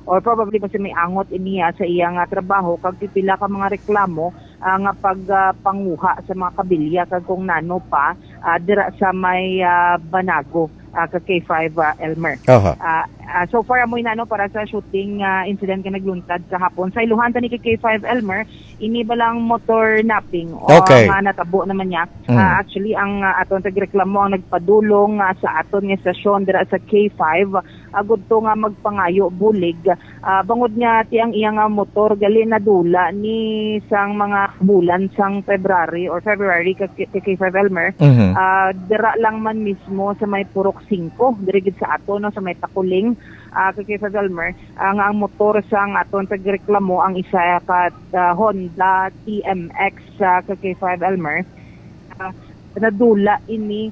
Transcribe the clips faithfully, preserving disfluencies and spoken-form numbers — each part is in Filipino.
or probably kasi may angot iniya sa iyang uh, trabaho kag pipila ka mga reklamo uh, nga pagpanguha uh, sa mga kabilya kag kung nano pa uh, dira sa may uh, Banago uh, kag K five uh, Elmer. Uh-huh. Uh, uh, so far amoy nano para sa shooting uh, incident nga nagluntad sa hapon sa iluhan tani kay K five Elmer ini balang motor napping o okay. uh, natabo naman niya. Mm. Uh, actually ang uh, aton tagreklamo ang nagpadulong uh, sa aton nga estasyon dira sa K five agud to nga magpangayo bulig uh, bangod nga ti ang iyang uh, motor gali na dula ni sang mga bulan sang February or February kay K five Elmer. Mm-hmm. uh, dira lang man mismo sa may Purok five diri gid sa aton no sa may Takuling uh, kay K five Elmer ang uh, ang motor sang aton tagreklamo ang isa ka uh, Honda T M X uh, kay K five Elmer uh, nadula ini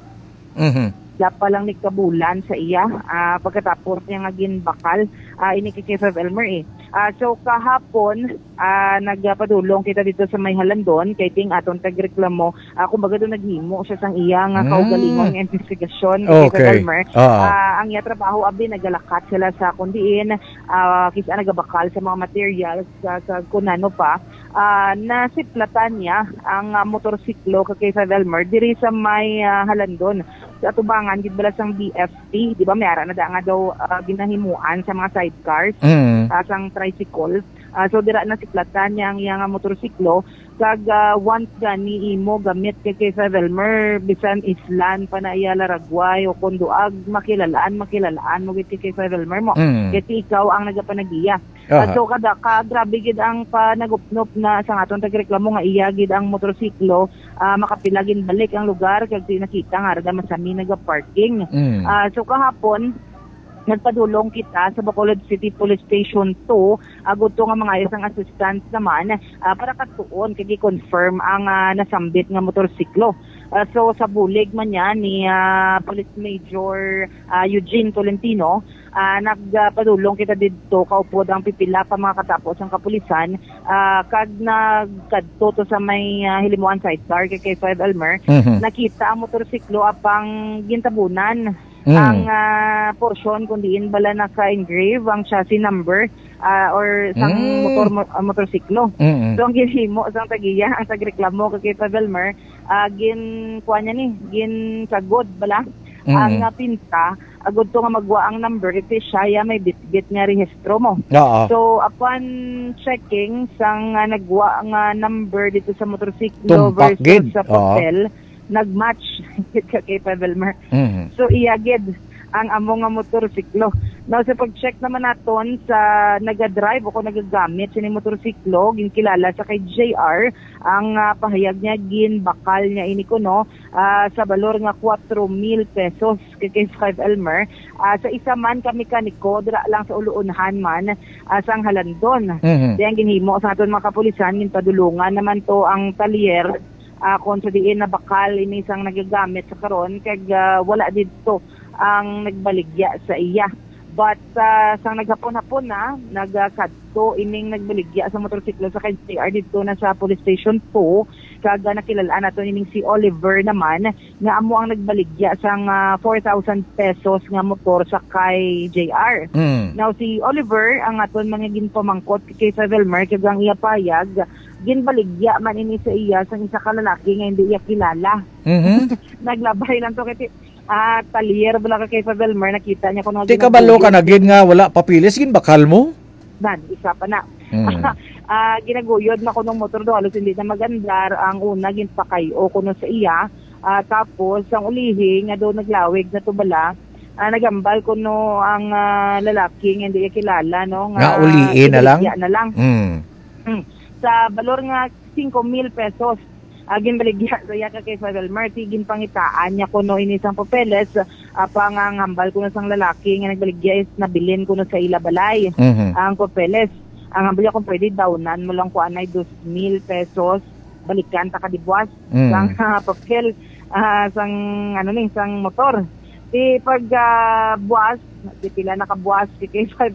mm-hmm. pa lang ni kabulan sa iya uh, pagkatapos niya nga ginbakal uh, ini kay K five Elmer eh. Uh, so kahapon uh, nagpadulong kita dito sa may Halandon kay ting aton tagreklamo uh, kumbaga doon naghimo siya sang iya nga mm. kaugalingong investigasyon kay okay. K five Elmer. Uh-huh. Uh, ang iya trabaho abi nagalakat sila sa kundiin uh, kisa nagabakal sa mga materials sa, sa kunano pa uh, nasiplatan niya ang uh, motorsiklo kay K five Elmer diri sa may uh, Halandon sa atubangan gid bala sang B F T di ba may ara na da nga daw uh, ginahimuan sa mga sidecars mm. uh, sang tricycle uh, so dira na siplatan niya ang iyang motorsiklo kag uh, once gani imo gamit kay K five Elmer bisan islan pa na iya laragway o kunduag makilalaan makilalaan mo gid kay K five Elmer mo mm. kay ikaw ang nagapanagiya. Uh, so kada ka grabe gid ang panagupnop na sa aton tagreklamo nga iya gid ang motorsiklo uh, makapilagin balik ang lugar kag nakita nga arda masami naga-parking. Mm. Uh, so kahapon nagpadulong kita sa Bacolod City Police Station two agud to nga mga isang assistant naman uh, para katuon kay confirm ang uh, nasambit nga motorsiklo. Uh, so sa bulig man niya ni uh, Police Major uh, Eugene Tolentino uh, nagpadulong kita didto kaupod ang pipila pa mga katapos ang kapulisan uh, kag nagkadto to sa may uh, Hilimuan sidecar kay K five Elmer. Mm-hmm. Nakita ang motorsiklo apang gintabunan. Mm. Ang uh, portion kung diin bala naka-engrave ang chassis number uh, or sang mm. motor uh, motorsiklo. Mm-hmm. So ang ginhimo sang tagiya ang tagreklamo kay K five Elmer uh, gin kuha niya ni gin sagod bala mm-hmm. ang uh, pinta agud to nga magwa ang number iti siya may bitbit nga rehistro mo. Uh-huh. So upon checking sang uh, nagwa nga number dito sa motorsiklo Tumpak versus gid. Sa Uh-huh. papel nagmatch kay K five Elmer. Mm-hmm. So iyagid ang amo nga motorsiklo. Now sa pag-check naman naton sa naga-drive o kung nagagamit sa motorsiklo ginkilala sa kay J R ang uh, pahayag niya ginbakal niya ini kuno uh, sa balor nga four mil pesos kay K five Elmer uh, sa isa man ka mekaniko dira lang sa uluunhan man uh, sang Halandon. Mm-hmm. Diyan ginhimo sa aton mga kapulisan ginpadulungan naman to ang talyer Uh, kung sa diin na bakal ini isang nagagamit sa karon kag uh, wala dito ang nagbaligya sa iya. But uh, sang naghapon-hapon na nagkadto ining nagbaligya sa motorsiklo sa kay J R dito na sa Police Station two kag uh, nakilalaan nato ining si Oliver naman nga amo ang nagbaligya sang uh, four thousand pesos nga motor sa kay J R. Mm. Now si Oliver ang aton mga ginpamangkot kay K five Elmer kag ang iya payag ginbaligya man ini sa iya sang isa ka lalaki nga hindi iya kilala. Mm-hmm. Naglabay lang to kay ah uh, talier bala kay K five Elmer nakita niya kuno Di ka balo ka na gid nga wala papilis gin bakal mo? Dan isa pa na. Mm. uh, ginaguyod na kuno motor do halos hindi na magandar ang una ginpakayo kuno sa iya uh, tapos ang ulihi nga do naglawig na to bala uh, nagambal kuno ang uh, lalaki nga hindi iya kilala no nga uliin na lang. Na lang. Mm. Mm. Sa balor nga five mil pesos agin baligya so ya ka kay K five Elmer tigin pangitaan niya kuno ini sang papeles uh, pangangambal kuno sang lalaki nga nagbaligya is nabilin kuno sa ila balay. Mm-hmm. Ang papeles ang hambal kung pwede dawnan mo lang ko anay two mil pesos balikan ta kadibuas mm. sang uh, papel uh, sang ano ning sang motor di pag uh, buwas di pila nakabuwas si K five